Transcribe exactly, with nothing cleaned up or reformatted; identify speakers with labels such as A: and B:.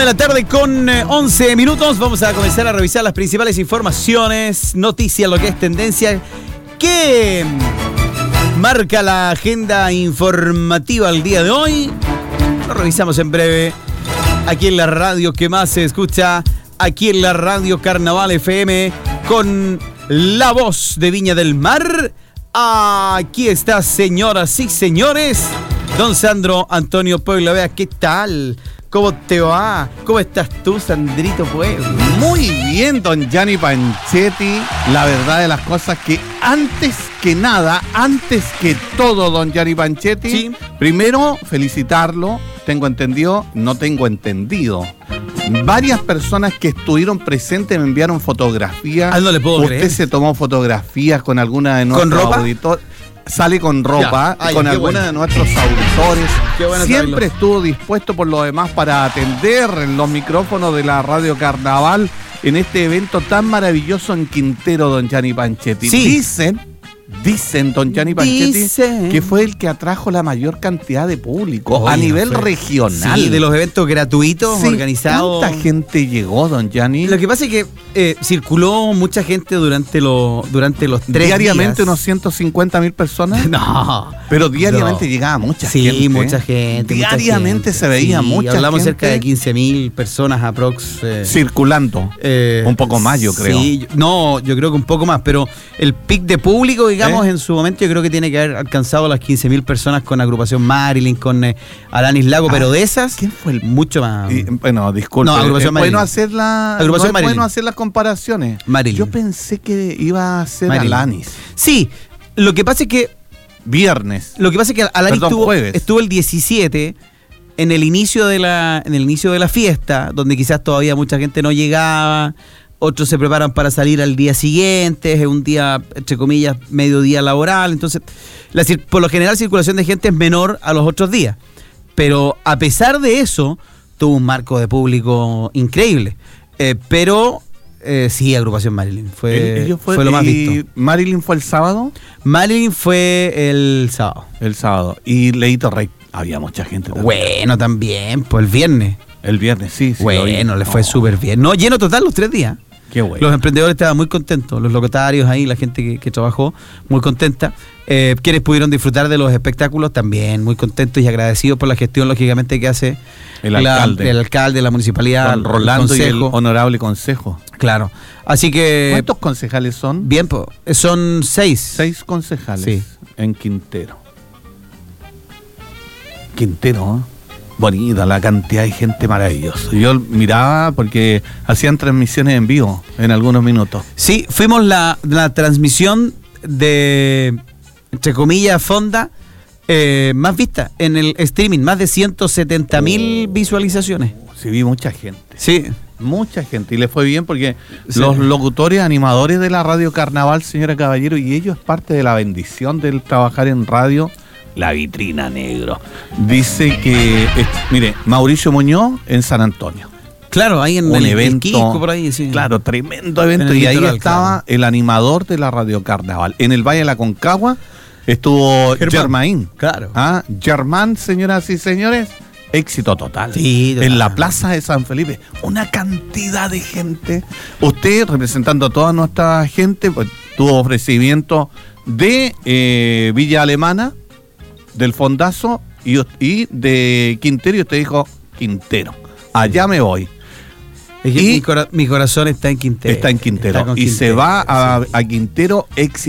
A: de la tarde con once minutos. Vamos a comenzar a revisar las principales informaciones, noticias, lo que es tendencia, que marca la agenda informativa al día de hoy. Lo revisamos en breve aquí en la radio que más se escucha, aquí en la radio Carnaval F M, con la voz de Viña del Mar. Aquí está, señoras y señores, don Sandro Antonio Puebla. Vea, ¿qué tal? ¿Cómo te va? ¿Cómo estás tú, Sandrito Puebla?
B: Muy bien, don Gianni Panchetti. La verdad de las cosas que antes que nada, antes que todo, don Gianni Panchetti,
A: sí.
B: Primero felicitarlo. Tengo entendido, no tengo entendido. Varias personas que estuvieron presentes me enviaron fotografías.
A: Ah, no le puedo
B: Usted
A: creer.
B: se tomó fotografías con alguna de nuestros
A: ¿Con ropa?
B: auditores. Sale con ropa,
A: Ya. Ay,
B: con
A: qué
B: alguna
A: bueno.
B: de nuestros auditores.
A: Qué bueno
B: Siempre
A: saberlo.
B: estuvo dispuesto por lo demás para atender en los micrófonos de la Radio Carnaval en este evento tan maravilloso en Quintero, don Gianni Panchetti.
A: Sí.
B: Dicen, dicen, don Gianni Panchetti,
A: Dicen.
B: que fue el que atrajo la mayor cantidad de público
A: Oye,
B: a nivel
A: fue-
B: regional.
A: Sí, de los eventos gratuitos
B: Sí,
A: organizados.
B: ¿Cuánta gente llegó, don Gianni?
A: Lo que pasa es que eh, circuló mucha gente durante, lo, durante los tres
B: Diariamente
A: días.
B: unos ciento cincuenta mil personas.
A: No.
B: Pero diariamente
A: No.
B: llegaba mucha
A: Sí,
B: gente.
A: mucha gente. mucha
B: Diariamente
A: gente.
B: se veía
A: Sí,
B: mucha
A: hablamos
B: gente.
A: cerca de quince mil personas aprox. Eh,
B: circulando.
A: eh,
B: Un poco más, yo creo.
A: Sí, yo- no, yo creo que un poco más, pero el pic de público, digamos,
B: ¿Eh?
A: en su momento, yo creo que tiene que haber alcanzado las quince mil personas con agrupación Marilyn, con eh, Alanis Lago, pero
B: Ah,
A: de esas,
B: ¿quién fue el
A: mucho más.
B: Y, bueno, disculpe.
A: No, agrupación
B: es bueno
A: Marilyn.
B: hacer la,
A: Agrupación
B: no es
A: Marilyn.
B: bueno hacer las comparaciones.
A: Marilyn.
B: Yo pensé que iba a ser
A: Marilyn.
B: Alanis.
A: Sí, lo que pasa es que
B: Viernes.
A: Lo que pasa es que Alanis
B: Perdón,
A: estuvo,
B: jueves.
A: estuvo el diecisiete en el inicio de la en el inicio de la fiesta, donde quizás todavía mucha gente no llegaba, otros se preparan para salir al día siguiente, es un día, entre comillas, mediodía laboral, entonces la, cir- por lo general circulación de gente es menor a los otros días, pero a pesar de eso, tuvo un marco de público increíble, eh, pero... Eh, sí, agrupación Marilyn. Fue,
B: Ellos
A: fue,
B: fue-
A: lo más
B: y
A: visto.
B: Marilyn fue el sábado.
A: Marilyn fue el sábado.
B: El sábado. Y Leito Rey. Había mucha gente también.
A: Bueno, también, pues el viernes.
B: El viernes, sí. sí
A: bueno,
B: lo vi.
A: le fue
B: No,
A: súper bien. No, lleno total los tres días.
B: Qué bueno.
A: Los emprendedores estaban muy contentos, los locatarios ahí, la gente que, que trabajó, muy contenta. Eh, quienes pudieron disfrutar de los espectáculos también muy contentos y agradecidos por la gestión, lógicamente, que hace
B: El
A: la-
B: alcalde.
A: el alcalde, la municipalidad,
B: Con Rolando
A: el
B: y el
A: consejo.
B: honorable consejo.
A: Claro. Así que,
B: ¿Cuántos concejales son?
A: bien, pues, son seis.
B: Seis concejales
A: Sí.
B: en Quintero. Quintero, ¿eh? Bonita, la cantidad de gente maravillosa. Yo miraba porque hacían transmisiones en vivo en algunos minutos.
A: Sí, fuimos la, la transmisión de, entre comillas, fonda eh, más vista en el streaming, más de ciento setenta mil visualizaciones.
B: Sí, vi mucha gente.
A: Sí,
B: Mucha gente. Y le fue bien porque
A: Sí.
B: los locutores, animadores de la Radio Carnaval, señora Caballero, y ellos es parte de la bendición del trabajar en radio. La vitrina, negro. Dice que, es- mire, Mauricio Muñoz en San Antonio.
A: claro, ahí en
B: Un
A: el, el
B: evento,
A: Quisco, por ahí, sí.
B: Claro, tremendo evento.
A: En el
B: Y ahí
A: litoral,
B: estaba
A: claro.
B: el animador de la Radio Carnaval. En el Valle de la Concagua estuvo
A: Germán.
B: Germain.
A: Claro.
B: Ah, Germán, señoras y señores, éxito total.
A: Sí, total.
B: En la plaza de San Felipe, una cantidad de gente. Usted, representando a toda nuestra gente, pues, tuvo ofrecimiento de eh, Villa Alemana, del Fondazo y, y de Quintero. Y usted dijo, Quintero, allá me voy.
A: Es que
B: y-
A: mi, cora- mi corazón está en Quintero.
B: Está en Quintero.
A: Está con
B: y se
A: Quintero,
B: va a,
A: sí.
B: a Quintero éxito.